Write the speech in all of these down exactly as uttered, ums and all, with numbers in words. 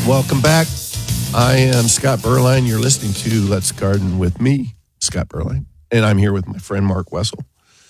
Welcome back. I am Scott Berline. You're listening to Let's Garden with me, Scott Berline. And I'm here with my friend Mark Wessel,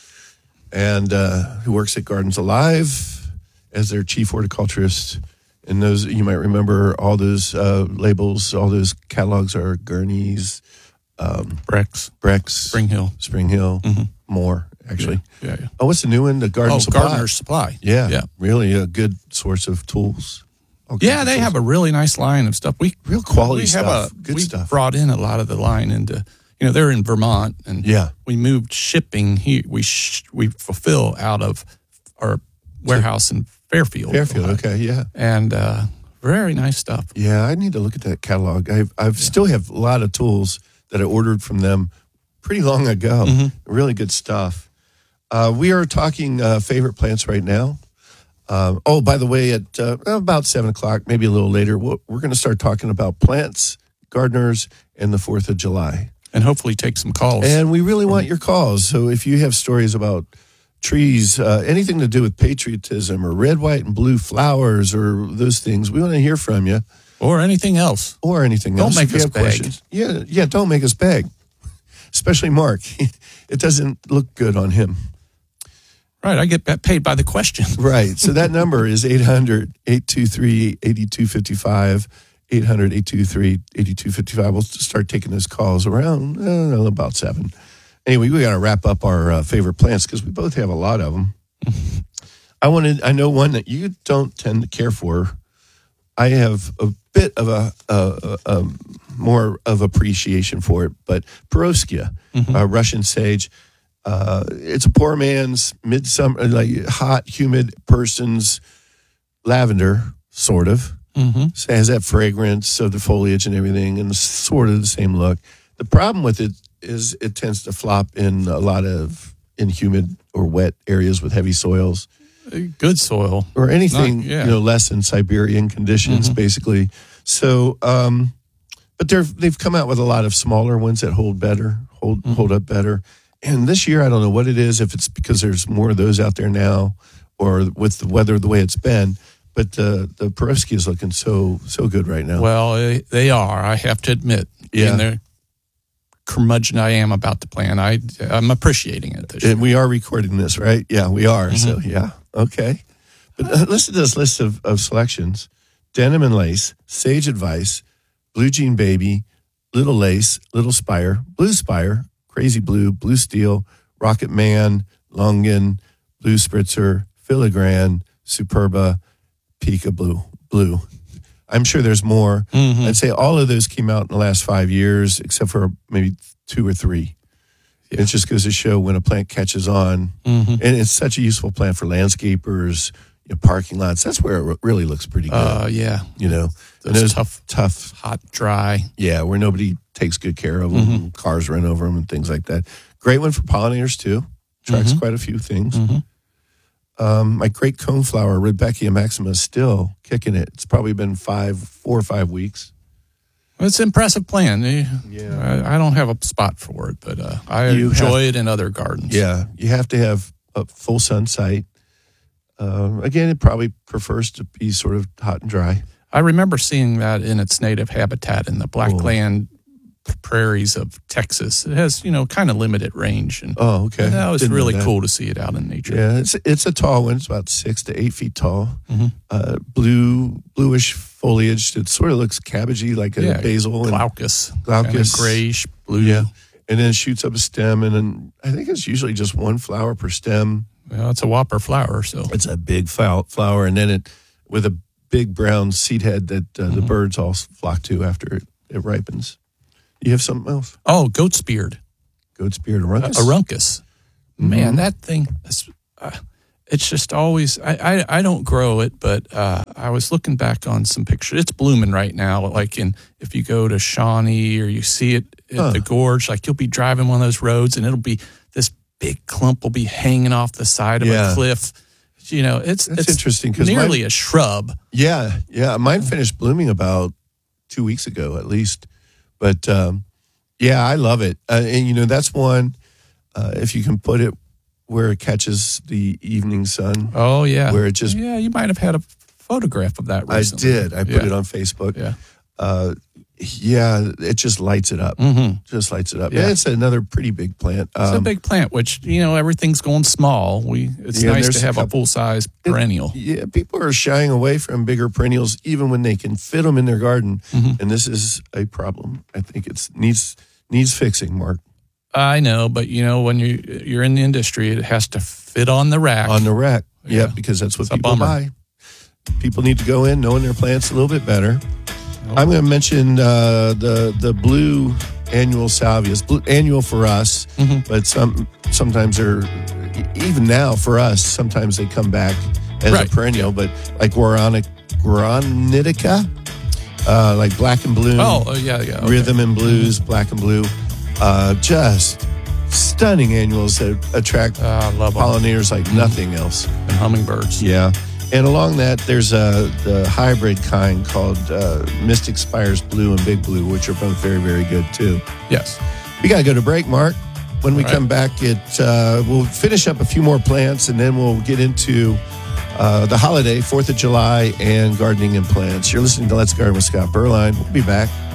and uh, who works at Gardens Alive as their chief horticulturist. And those, you might remember all those uh, labels, all those catalogs are Gurney's, um, Brex, Brex, Spring Hill, Spring Hill, mm-hmm. more actually. Yeah, yeah, yeah. Oh, what's the new one? The Garden oh, Supply. Gardener's Supply. Yeah, yeah, really a good source of tools. Yeah, they have a really nice line of stuff. We real quality we stuff. Have a, good we stuff. Brought in a lot of the line into, you know, they're in Vermont, and yeah, we moved shipping here. We sh- we fulfill out of our warehouse in Fairfield. Fairfield, okay, yeah, and uh, very nice stuff. Yeah, I need to look at that catalog. I've I yeah. still have a lot of tools that I ordered from them pretty long ago. Mm-hmm. Really good stuff. Uh, we are talking uh, favorite plants right now. Uh, oh, by the way, at uh, about seven o'clock, maybe a little later, we're, we're going to start talking about plants, gardeners, and the fourth of July. And hopefully take some calls. And we really want your calls. So if you have stories about trees, uh, anything to do with patriotism or red, white, and blue flowers or those things, we want to hear from you. Or anything else. Or anything don't else. Don't make us beg. Questions. Yeah, yeah, don't make us beg. Especially Mark. It doesn't look good on him. Right, I get paid by the question. Right, so that number is eight hundred, eight two three, eight two five five, eight hundred, eight two three, eight two five five. We'll start taking those calls around, I don't know, about seven. Anyway, we got to wrap up our uh, favorite plants because we both have a lot of them. I wanted, I know one that you don't tend to care for. I have a bit of a, a, a, a more of appreciation for it, but Perovskia, mm-hmm. uh, Russian sage. Uh, it's a poor man's midsummer, like hot, humid person's lavender, sort of. Mm-hmm. So it has that fragrance of the foliage and everything, and sort of the same look. The problem with it is it tends to flop in a lot of in humid or wet areas with heavy soils. Good soil. Or anything, Not, yeah. you know, less than Siberian conditions, mm-hmm. basically. So, um, but they're, they've come out with a lot of smaller ones that hold better, hold mm-hmm. hold up better. And this year, I don't know what it is, if it's because there's more of those out there now or with the weather the way it's been, but uh, the Perovskia is looking so so good right now. Well, they are, I have to admit. Yeah. And the curmudgeon I am about the plant, I, I'm appreciating it this year. And we are recording this, right? Yeah, we are. Mm-hmm. So, yeah, okay. But uh, listen to this list of, of selections. Denim and Lace, Sage Advice, Blue Jean Baby, Little Lace, Little Spire, Blue Spire, Crazy Blue, Blue Steel, Rocket Man, Longan, Blue Spritzer, Filigran, Superba, Pika Blue. Blue. I'm sure there's more. Mm-hmm. I'd say all of those came out in the last five years, except for maybe two or three. Yeah. It just goes to show when a plant catches on. Mm-hmm. And it's such a useful plant for landscapers, you know, parking lots. That's where it really looks pretty good. Uh, yeah. You know, those, those tough, tough, hot, dry. Yeah, where nobody takes good care of them, mm-hmm. and cars run over them and things like that. Great one for pollinators too. Tracks mm-hmm. quite a few things. Mm-hmm. Um, my great coneflower, Rudbeckia maxima, is still kicking it. It's probably been five, four or five weeks. It's an impressive plant. Yeah, I, I don't have a spot for it, but uh, I you enjoy have, it in other gardens. Yeah, you have to have a full sun site. Uh, again, it probably prefers to be sort of hot and dry. I remember seeing that in its native habitat in the blackland oh. prairies of Texas. It has, you know, kind of limited range. And oh, okay. That was Didn't really that. cool to see it out in nature. Yeah, it's it's a tall one. It's about six to eight feet tall. Mm-hmm. Uh, blue, bluish foliage. It sort of looks cabbagey, like a yeah, basil. Glaucus. And glaucus. Grayish blue. Yeah. And then it shoots up a stem, and then I think it's usually just one flower per stem. Well, it's a whopper flower, so. It's a big flower, and then it with a big brown seed head that uh, mm-hmm. the birds all flock to after it, it ripens. You have something else? Oh, goat's beard. Goat's beard, aruncus. Uh, aruncus. Mm-hmm. Man, that thing, is, uh, it's just always, I, I, I don't grow it, but uh, I was looking back on some pictures. It's blooming right now. Like in, if you go to Shawnee or you see it at huh. the gorge, like you'll be driving one of those roads and it'll be, this big clump will be hanging off the side of yeah. a cliff. You know, it's That's it's interesting because nearly mine, a shrub. Yeah, yeah. Mine finished blooming about two weeks ago, at least. But um, yeah, I love it, uh, and you know that's one. Uh, if you can put it where it catches the evening sun. Oh yeah, where it just yeah. You might have had a photograph of that I recently. did. I put Yeah. it on Facebook. Yeah. Uh, yeah, it just lights it up. Mm-hmm. Just lights it up. Yeah. And it's another pretty big plant. It's a Um, big plant, which, you know, everything's going small. We It's Yeah, nice there's to a have a couple- full-size perennial. Yeah, people are shying away from bigger perennials even when they can fit them in their garden, Mhm. and this is a problem. I think it's needs needs fixing, Mark. I know, but, you know, when you, you're in the industry, it has to fit on the rack. On the rack, yeah, Yeah. because that's what It's a people bummer. buy. People need to go in knowing their plants a little bit better. Oh. I'm going to mention uh, the the blue annual salvias, blue, annual for us, Mhm. but some sometimes they're even now for us. Sometimes they come back as Right. a perennial, but like Guarana, Guaranitica, uh, like black and blue. Oh, uh, yeah, yeah. okay. Rhythm and blues, black and blue, uh, just stunning annuals that attract Uh, I love them. pollinators like nothing else. And hummingbirds. Yeah, and along that there's a the hybrid kind called uh, Mystic Spires Blue and Big Blue, which are both very very good too. Yes. We got to go to break, Mark. When we All right. come back, it uh, we'll finish up a few more plants, and then we'll get into uh, the holiday, Fourth of July, and gardening and plants. You're listening to Let's Garden with Scott Berline. We'll be back.